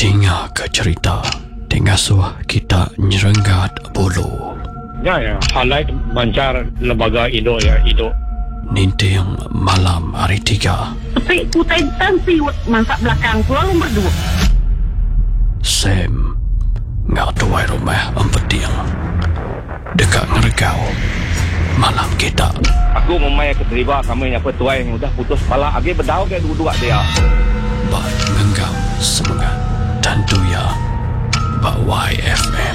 Dengar ke cerita Tengasuh kita nyerenggat bulu. Ya, highlight mancar lembaga Indo ya, Indo. Ninting malam hari 3. Tapi putai tansi masak belakang pulau nombor 2. Sam ngak tuai rumah empeting dekat ngeregau malam kita. Aku memang keterima kami yang petuai yang udah putus kepala. Agi berdau ke dua-dua dia. Bak ngenggam semangat tentu ya Bak YFM.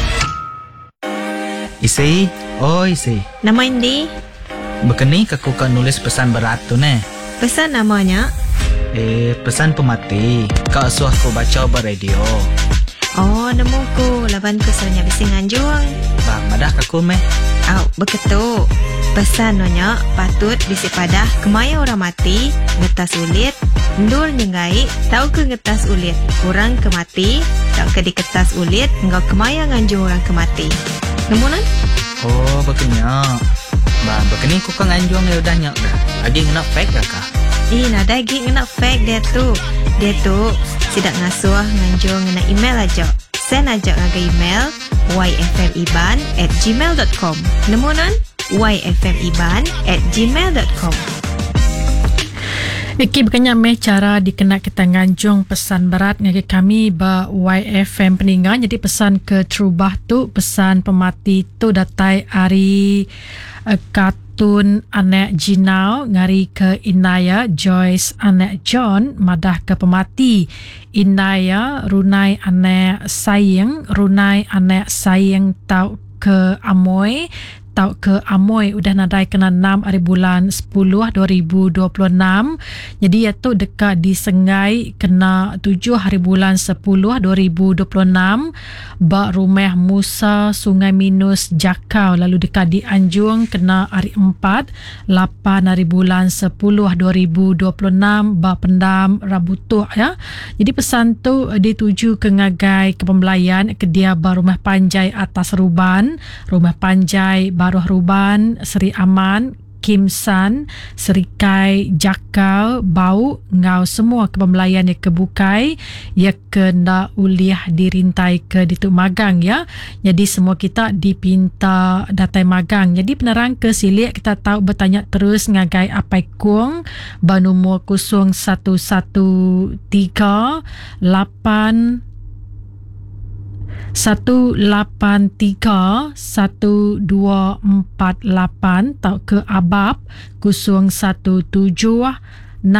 Isi, oh isi. Nama Indi? Begini aku kan nulis pesan berat tu ne. Pesan namanya? Pesan pemati. Kau suah aku baca beradio. Oh, nemuku. Laban keselnya bising anjung. Bang, madah aku meh. Beketuk. Pesan nyonya patut bisi padah kemaya orang mati, ngetas ulit, ndul nyengai, tahu ke ngetas ulit, orang kemati, tak ke diketas ulit, engkau kemaya nganjung orang kemati. Nemunan? Oh, begini. Bang, begini aku kan nganjung ya udah nyak dah. Lagi kena fake dah kah? Nada lagi kena fake dia tu. Dia tu sidak ngasuh nganjung ngena email aja. Send aja ngaga email yfmiban@gmail.com. Nemunan? yfmiban@gmail.com. Iki berkenyak meh cara dikena kita nganjung pesan berat ngagi kami ba YFM peninggal. Jadi pesan ke Trubah tu, pesan pemati tu datai hari kartun anak Jinau ngari ke Inaya Joyce anak John madah ke pemati. Inaya runai anak sayang, runai anak sayang tau ke Amoy, tau ke Amoy udah nadai kena 6 hari bulan 10 2026. Jadi iaitu dekat di Sengai kena 7 hari bulan 10 2026. Bak rumah Musa Sungai Minus Jakau. Lalu dekat di Anjung kena hari 4 8 hari bulan 10 2026. Bak Pendam Rabutuh ya. Jadi pesan tu dituju ke ngagai kepembelayan ke dia ba Rumah Panjai Atas Ruban, Rumah Panjai Baruh Ruban, Seri Aman, Kim San, Serikai Jakau, Bau, ngau semua kepembelayan yang kebukai, ya kena uliah dirintai ke dituk magang ya. Jadi semua kita dipinta datai magang. Jadi penerang ke silik kita tahu bertanya terus ngagai apai kuang ba nombor 0113 8 183 1248 tau ke Abab 017 647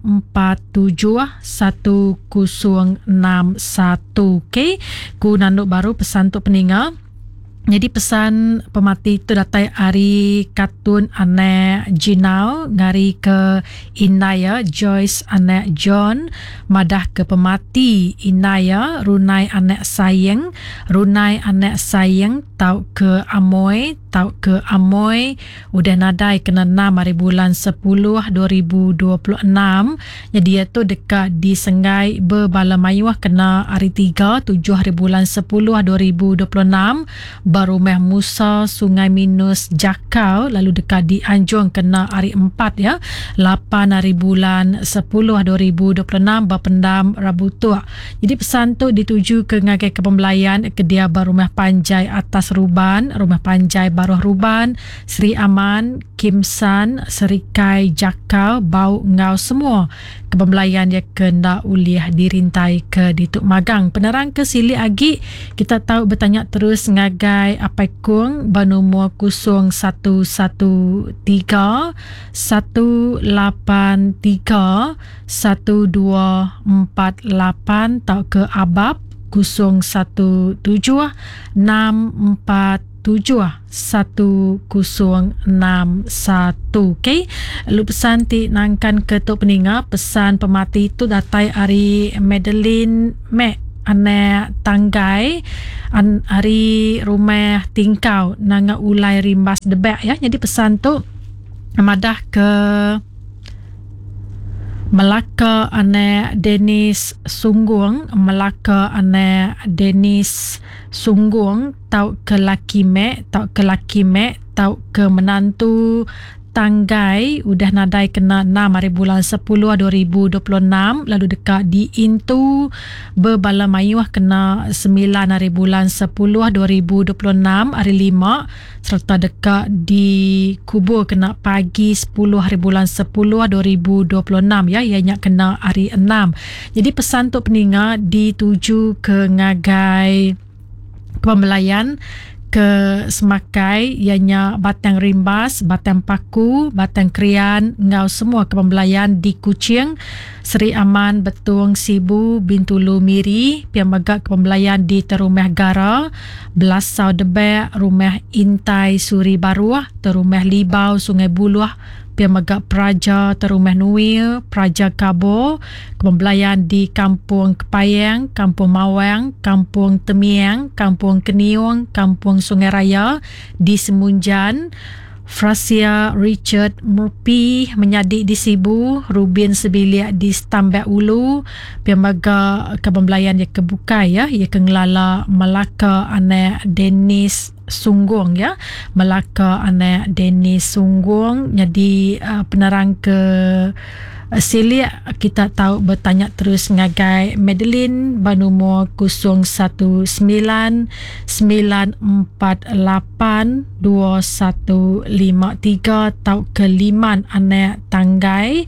1061. Okay, ku nanduk baru pesan untuk peninggal. Jadi pesan pemati itu datai hari kartun anak Jinau ngari ke Inaya Joyce anak John madah ke pemati. Inaya runai anak sayang, runai anak sayang tau ke Amoy, tau ke Amoy udah nadai kena 6 hari bulan 10 2026. Jadi itu dekat di Sengai Berbalamaiwah kena hari 3 7 hari bulan 10 2026. Barumah Musa Sungai Minus Jakau. Lalu dekat di Anjung kena hari 4 ya 8 hari bulan 10 2026. Bapendam Rabutuh. Jadi pesan tu dituju ke ngagai kepembelayan ke dia Barumah Panjai Atas Ruban, Rumah Panjai Baruh Ruban, Seri Aman, Kim San, Serikai Jakau, Bau ngau semua kepembelayan yang kena uliah dirintai ke dituk magang. Penerang ke sili agi kita tahu bertanya terus ngagai apai kung ba nombor 0113 183 1248 tau ke Abab 017 647 1061. Okay, lu pesan ti nangkan ke tok peninga. Pesan pemati itu datai hari Madeline Mek anak Tanggai hari rumah Tingkau nanga ulai rimbas debak ya. Jadi pesan tu madah ke Melaka anak Dennis Sungguang, Melaka anak Dennis Sungguang tau ke laki mek, tau ke laki mek, tau ke menantu Tanggai udah nadai kena 6 hari bulan 10 2026. Lalu dekat di Intu Berbala Mayuh kena 9 hari bulan 10 2026 hari 5. Serta dekat di Kubur kena pagi 10 hari bulan 10 2026 ya, ianya kena hari 6. Jadi pesan untuk peninga dituju ke ngagai pembelayan ke Semakai, ianya Batang Rimbas, Batang Paku, Batang Krian, ngau semua ke pembelayan di Kuching, Seri Aman, Betung, Sibu, Bintulu Miri, piamaga ke pembelayan di Terumeh Gara, Belasau Debek, Rumah Intai Suri Baruah, Terumeh Libau, Sungai Buluah, piamaga Praja Terumeh Nuil, Praja Kabo, pembelayan di Kampung Kepayang, Kampung Mawang, Kampung Temiang, Kampung Keniung, Kampung Sungai Raya di Semunjan. Frasia Richard Murphy menyadik di Sibu, Rubin Sebiliak di Stambek Ulu, piamaga kepembelayan yang kebukai ya, ia kengelala Melaka anak Dennis Sunggung ya, Melaka anak Dennis Sunggung. Jadi penerang ke Siliak kita tahu bertanya terus ngagai Madeline bernomor 0193482153 tau ke Liman anak Tanggai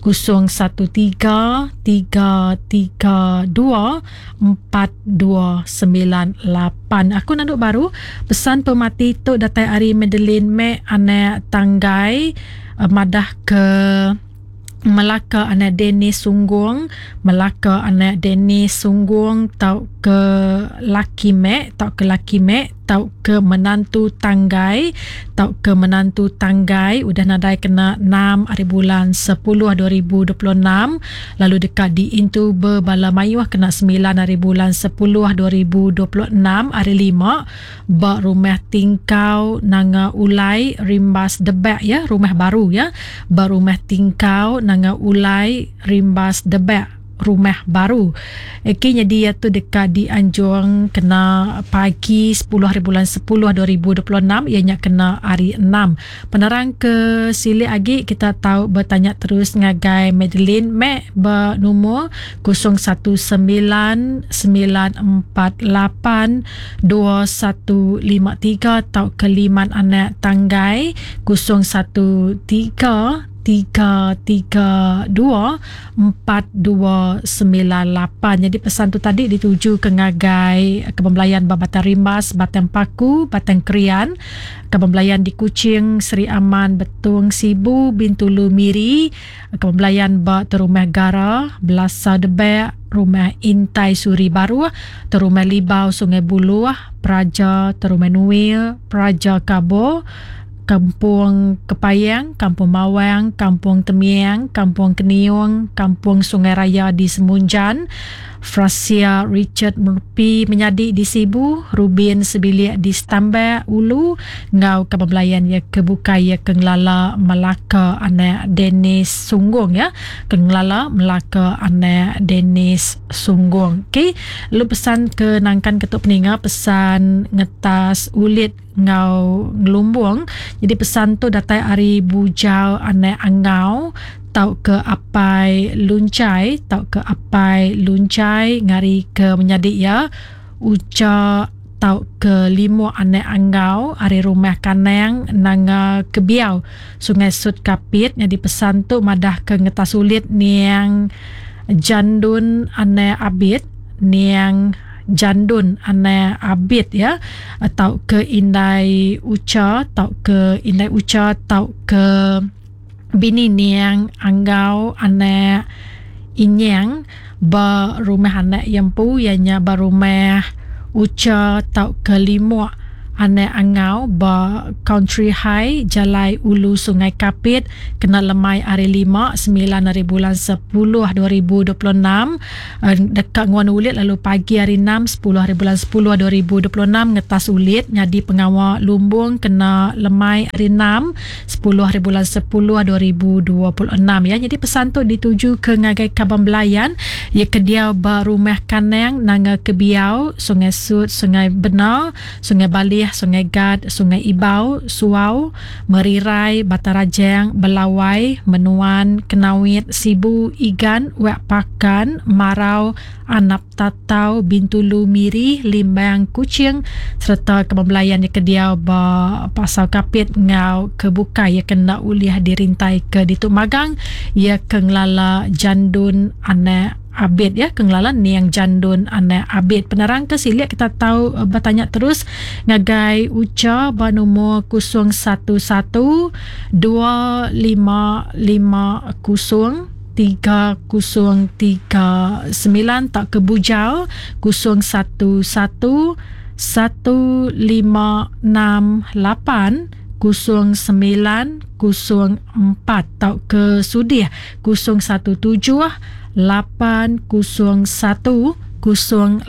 0133324298. Aku nak duk baru pesan pemati tu datai hari Madeline me anak Tanggai madah ke Melaka anak Dennis Sunggung, Melaka anak Dennis Sunggung tau ke Laki Mek, tau ke Laki Mek, tau ke Menantu Tanggai, tau ke Menantu Tanggai udah nadai kena 6 hari bulan 10 2026. Lalu dekat di Intu Berbala Mayuh kena 9 hari bulan 10 2026 hari 5. Bak Rumah Tingkau Nanga Ulai Rimbas Debek ya, rumah baru ya. Bak Rumah Tingkau Nanga Ulai Rimbas Debek, rumah baru. Akhirnya dia tu dekat di Anjung kena pagi 10 hari bulan 10 2026, ianya kena hari 6. Penerang ke Sili lagi kita tahu bertanya terus ngagai Madeline Mek bernomor 0194821153 tau ke Liman anak Tanggai 0133324298. Jadi pesan tu tadi dituju ke ngagai kepembelayan Batang Rimbas, Batang Paku, Batang Krian, kepembelayan di Kuching, Seri Aman, Betung, Sibu, Bintulu Miri, kepembelayan Terumeh Gara, Belasau Debek, Rumah Intai Suri Baru, Terumeh Libau, Sungai Buluah, Praja Terumeh Nuil, Praja Kabo, Kampung Kepayang, Kampung Mawang, Kampung Temiang, Kampung Keniung, Kampung Sungai Raya di Semunjan. Frasia Richard Murphy menyadik di Sibu, Rubin Sebiliak di Stambek Ulu, ngau kepembelayan ya kebuka ya kengelala Melaka anak Dennis Sunggung ya, kengelala Melaka anak Dennis Sunggung. Okey, lu pesan ke nangkan ketuk peninga pesan ngetas ulit ngau ngelumbung. Jadi pesan tu datai hari bujau anak angau tau ke apai luncai, tau ke apai luncai ngari ke menyadik ya uca tau ke limo anak angau ari rumah kaneng nanga kebiau Sungai Sud Kapit. Jadi pesan tu madah ke ngetas ulit niang jandun anak abid, niang jandun anak abid ya, tau ke indai uca, tau ke indai uca, tau ke bini niang anggau anak inyang ba rumah anak yampu ianya ba rumah uca tau ke limo anak angau ba Country High Jalai Ulu Sungai Kapit kena lemai hari 5 9 hari bulan 10 2026 dekat Nguan Ulit. Lalu pagi hari 6 10 hari bulan 10 2026 ngetas ulit nyadi pengawal lumbung kena lemai hari 6 10 hari bulan 10 2026 ya. Jadi pesan tu dituju ke ngagai Kabang Belayan ya kedia ba rumah kaneng nanga kebiau Sungai Sud, Sungai Benar, Sungai Bali Balih, Sungai Gad, Sungai Ibau, Suau, Merirai, Batarajang, Belawai, Menuan, Kenawit, Sibu, Igan, Wek Pakan, Marau, Anap Tatau, Bintulu, Miri, Limbang, Kuching serta Kebelayan yang kediau Pasau Kapit ngau kebukai ia kena uliah dirintai ke Dituk Magang ia kenglala Jandun Ane Abid ya kenglala niang Jandun Ane Abid. Penerang ke silik kita tahu bertanya terus ngagai uca banumur 011 2550 3039 tak kebujau 011 156 8 0904 tau ke Sudih 017 801 0829.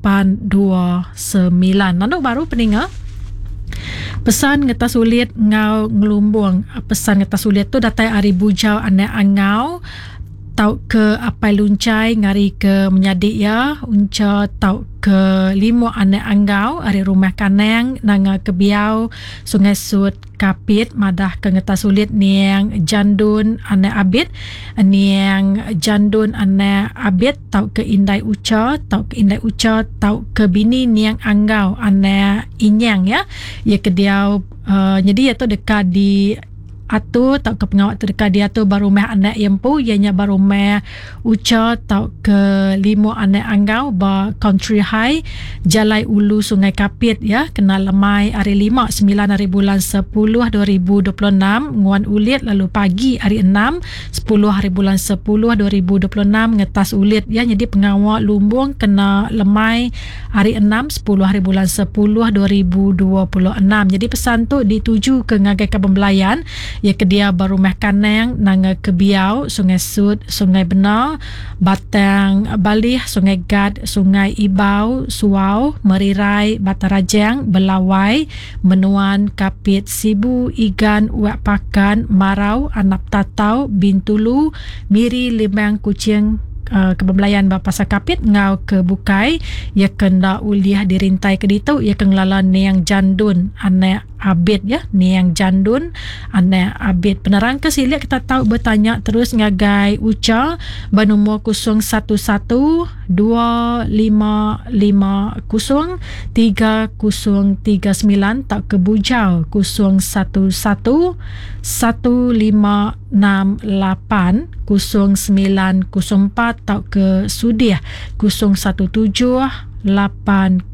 Nanduk baru peninga pesan ngeta sulit ngau ngelumbung. Pesan ngeta sulit tu datai ari bujau ane angau tau ke apai luncai ngari ke menyadik ya unca tau ke limo ane anggau ari rumah kaneng nanga kebiau Sungai Sud Kapit madah ke ngeta sulit niang Jandun ane Abid niang Jandun ane Abid tau ke Indai Uca tau ke bini niang anggau ane Inyang ya ia kediau jadi itu dekat di atau tak ke pengawat terdekat dia tu baru meh anak yempu ianya baru meh uca tau ke limo anak anggau ba Country High Jalai Ulu Sungai Kapit ya kena lemai hari 5 9 hari bulan 10 2026 nguan ulit lalu pagi hari 6 10 hari bulan 10 2026 ngetas ulit ya jadi pengawat lumbung kena lemai hari 6 10 hari bulan 10 2026 jadi pesan tu dituju ke ngagai Kabembelayan ia kedia baru meh kaneng nanga kebiau Sungai Sud Sungai Benar Batang Balih Sungai Gad Sungai Ibau Suau Merirai Batarajang Belawai Menuan Kapit Sibu Igan Wek Pakan Marau Anap Tatau Bintulu Miri Limbang Kuching Kebelayan Pasar Kapit ngau ke Bukai ia kena uliah dirintai ke ditu ia kenglala niang Jandun ane Abid ya niang Jandun ane Abid. Penerang ke silik kita tahu bertanya terus ngagai uca banumur 011 2550 3039 tak ke Bujau 011 1568 0904 tau ke Sudih 017 801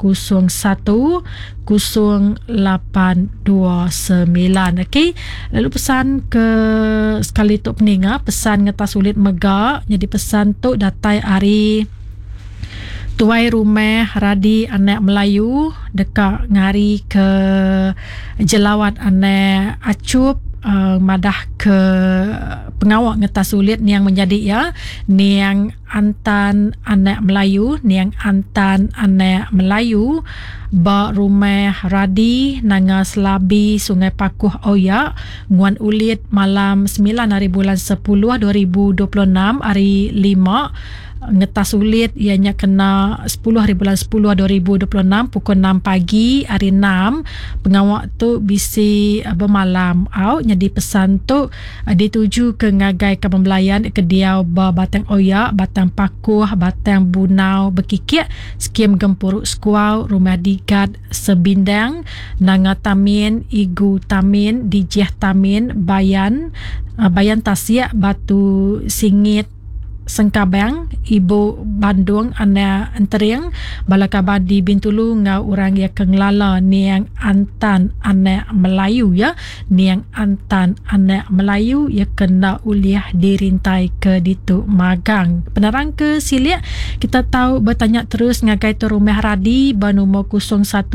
0829. Okey, lalu pesan ke sekali tok peninga pesan ngeta sulit megak jadi pesan tu datai hari tuai rumah Radi anak Melayu dekat ngari ke Jelawat anak Acup madah ke pengawak ngeta sulit niang menjadi ya niang Antan anak Melayu niang Antan anak Melayu ba rumah Radi nanga Selabi Sungai Pakuh Oya nguan ulit malam 9 hari bulan 10 2026 hari 5 ngetas sulit ianya kena 10 hari bulan 10 2026 pukul 6 pagi hari 6 pengawak tu bisi bermalam out jadi pesan tu dituju ke ngagai Kabembelayan ke diau Batang Oya Batang Pakuh Batang Bunau Bekikik Skim Gempuruk Skuau Rumah Digat Sebindang Nanga Tamin Igu Tamin Dijeh Tamin Bayan Tasiak Batu Singit Sengkabang Ibu Bandung Ana Entering Balakabadi Bintulu ngau orang ya kenglala niang Antan anak Melayu ya niang Antan anak Melayu ya kena uliah dirintai ke Dituk Magang. Penerang ke silik kita tahu bertanya terus ngagai tu rumah Radi banumur 013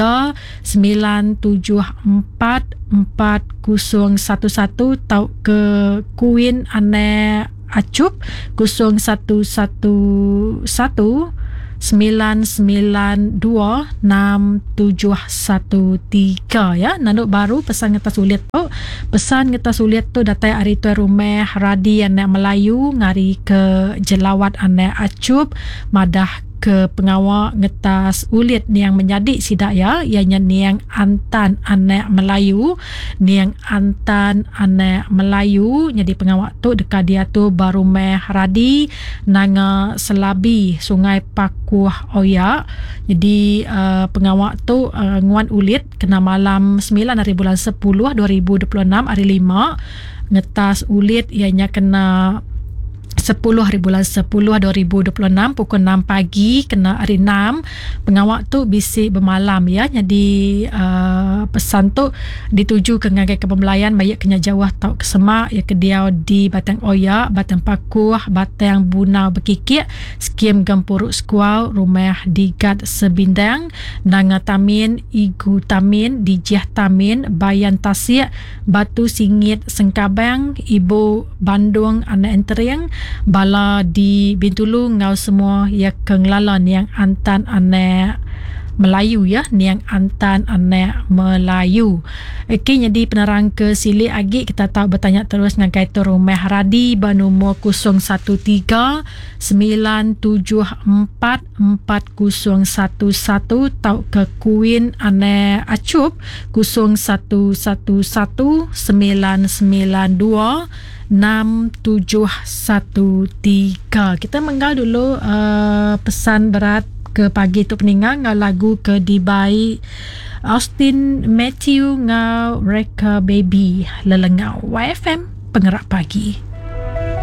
974 4011 tau ke Queen anak Acup 0111 992 6713 ya nanduk baru pesan ngeta sulit tu pesan ngeta sulit tu datai hari tu rumah Radi anak Melayu ngari ke Jelawat anak Acup madah ke pengawak ngetas ulit niang menjadi sidak ya, ianya niang antan anak Melayu, niang antan anak Melayu. Jadi pengawak tu dekat dia tu Barumeh Radi nanga Selabi Sungai Pakuh Oyak. Jadi pengawak tu nguan ulit kena malam 9 hari bulan 10 2026 hari 5 ngetas ulit ianya kena 10 hari bulan 10 2026 pukul 6 pagi kena hari 6. Pengawak tu bisik bermalam ya. Jadi pesan tu dituju ke ngagai kepembelayan baik kena jauh tau ke semak ya kediau di Batang Oyak, Batang Pakuh, Batang Bunau Bekikik, Skim Gempuruk Skuau, Rumah Digat Sebindang, Nanga Tamin, Igu Tamin, Dijah Tamin, Bayan Tasik, Batu Singit Sengkabang, Ibu Bandung Anak Entering, bala di Bintulu ngau semua ya kenglalan yang antan anak Melayu ya, niang antan anak Melayu. Okey, jadi penerang ke Sili Agi kita tahu bertanya terus dengan kaitan Rumah Radi bernomor 013 974 4011 tahu ke Queen anak Acup 0111 992 6713. Kita menggal dulu pesan berat ke pagi tu peninggal ngau lagu ke Dibai Austin Matthew ngau Reka Baby lelengau YFM Pengerak Pagi.